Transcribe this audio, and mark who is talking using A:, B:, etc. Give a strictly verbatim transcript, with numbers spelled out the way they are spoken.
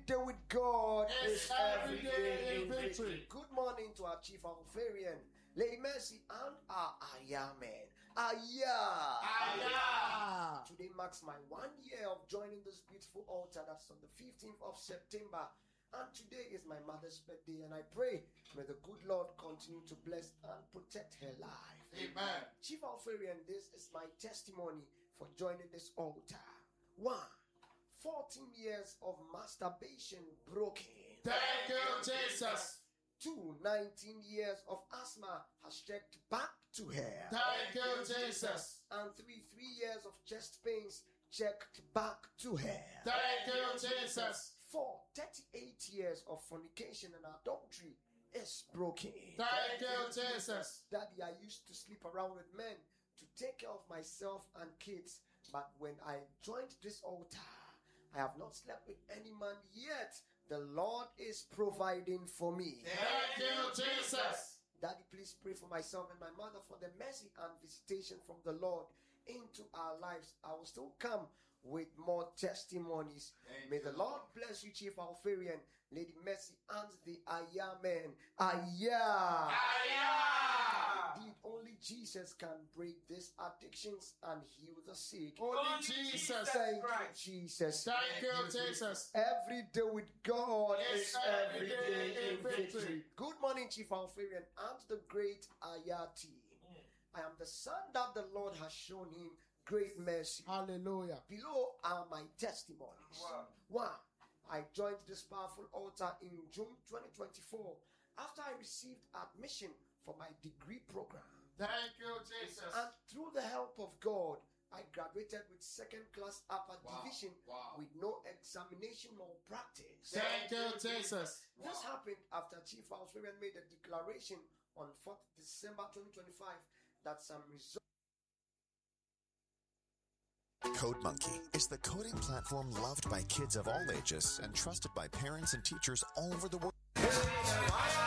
A: day with God
B: is every day in victory.
A: Good morning to our Chief Alfarian, Lady Mercy, and our Aya man. Aya!
B: Aya!
A: Today marks my one year of joining this beautiful altar. That's on the fifteenth of September. And today is my mother's birthday, and I pray may the good Lord continue to bless and protect her life.
B: Amen.
A: Chief Alfarian, this is my testimony for joining this altar. One, fourteen years of masturbation broken.
B: Thank you, Jesus.
A: Two, nineteen years of asthma has checked back to her.
B: Thank you, Jesus.
A: And three, three years of chest pains checked back to her.
B: Thank you, Jesus.
A: Four, thirty-eight years of fornication and adultery is broken.
B: Thank you, Jesus.
A: Daddy, I used to sleep around with men to take care of myself and kids. But when I joined this altar, I have not slept with any man yet. The Lord is providing for me.
B: Thank you, Jesus.
A: Daddy, please pray for myself and my mother for the mercy and visitation from the Lord into our lives. I will still come with more testimonies.
B: Thank
A: May
B: you,
A: the Lord bless you, Chief Alfarian, Lady Mercy, and the Aya man. Aya!
B: Aya!
A: Indeed, only Jesus can break these addictions and heal the sick.
B: Only Jesus.
A: Thank
B: Christ.
A: you, Jesus.
B: Thank you, Jesus.
A: Every day with God
B: is
A: is
B: every
A: every
B: day
A: day
B: in
A: in
B: victory.
A: victory. Good morning, Chief Alfarian and the great Ayati. I am the son that the Lord has shown him great mercy.
B: Hallelujah.
A: Below are my testimonies.
B: Wow.
A: One, I joined this powerful altar in June twenty twenty-four after I received admission for my degree program.
B: Thank you, Jesus.
A: And through the help of God, I graduated with second class upper
B: Wow.
A: division
B: Wow.
A: with no examination or practice.
B: Thank you, Jesus.
A: This happened after Chief Alfarian made a declaration on fourth of December twenty twenty-five that some results.
C: CodeMonkey is the coding platform loved by kids of all ages and trusted by parents and teachers all over the world.